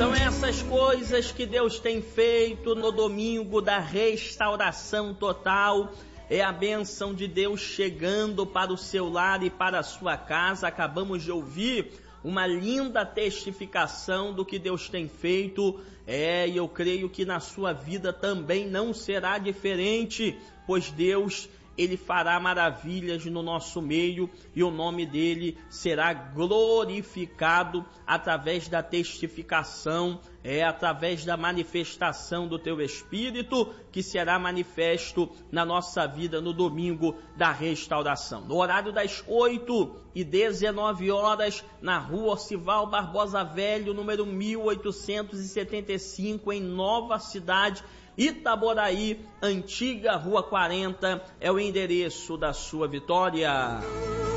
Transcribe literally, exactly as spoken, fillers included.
São essas coisas que Deus tem feito no domingo da restauração total. É a bênção de Deus chegando para o seu lar e para a sua casa. Acabamos de ouvir uma linda testificação do que Deus tem feito. É, e eu creio que na sua vida também não será diferente, pois Deus, Ele fará maravilhas no nosso meio e o nome dele será glorificado através da testificação, é através da manifestação do teu Espírito que será manifesto na nossa vida no domingo da restauração. No horário das oito e dezenove horas, na rua Orcival Barbosa Velho, número mil oitocentos e setenta e cinco, em Nova Cidade, Itaboraí, antiga Rua quarenta, é o endereço da sua vitória.